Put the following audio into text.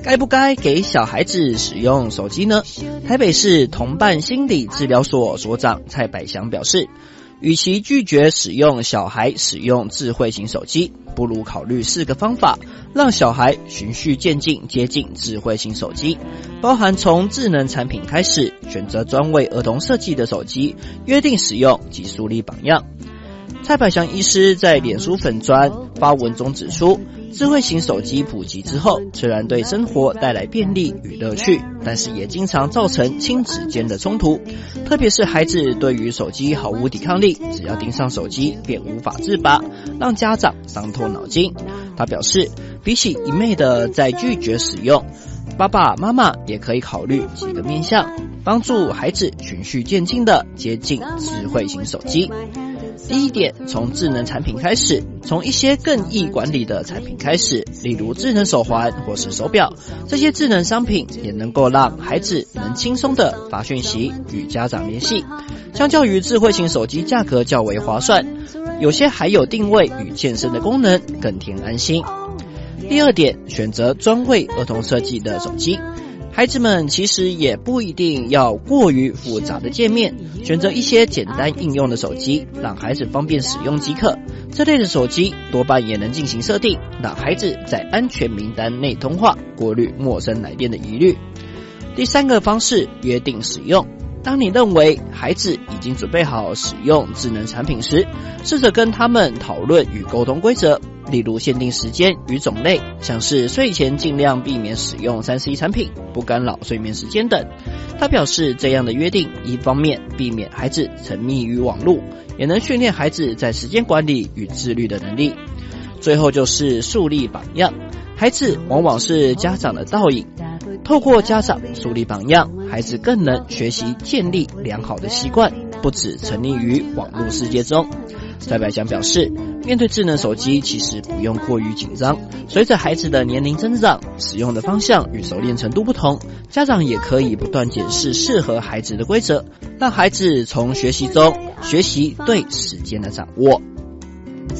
该不该给小孩子使用手机呢？台北市同伴心理治疗所所长蔡百祥表示，与其拒绝使用小孩使用智慧型手机，不如考虑4个方法，让小孩循序渐进接近智慧型手机，包含从智能产品开始，选择专为儿童设计的手机，约定使用及树立榜样。蔡百祥医师在脸书粉专发文中指出，智慧型手机普及之后，虽然对生活带来便利与乐趣，但是也经常造成亲子间的冲突，特别是孩子对于手机毫无抵抗力，只要盯上手机便无法自拔，让家长伤透脑筋。他表示，比起一昧的在拒绝使用，爸爸妈妈也可以考虑几个面向，帮助孩子循序渐进的接近智慧型手机。第一点，从智能产品开始，从一些更易管理的产品开始，例如智能手环或是手表，这些智能商品也能够让孩子能轻松的发讯息与家长联系。相较于智慧型手机价格较为划算，有些还有定位与健身的功能，更添安心。第二点，选择专为儿童设计的手机。孩子们其实也不一定要过于复杂的界面，选择一些简单应用的手机，让孩子方便使用即可。这类的手机多半也能进行设定，让孩子在安全名单内通话，过滤陌生来电的疑虑。第3个方式，约定使用。当你认为孩子已经准备好使用智能产品时，试着跟他们讨论与沟通规则，例如限定时间与种类，像是睡前尽量避免使用3C 产品，不干扰睡眠时间等。他表示，这样的约定一方面避免孩子沉迷于网络，也能训练孩子在时间管理与自律的能力。最后就是树立榜样，孩子往往是家长的倒影，透过家长树立榜样，孩子更能学习建立良好的习惯，不只沉溺于网络世界中。蔡百祥表示，面对智能手机其实不用过于紧张，随着孩子的年龄增长，使用的方向与熟练程度不同，家长也可以不断检视适合孩子的规则，让孩子从学习中学习对时间的掌握。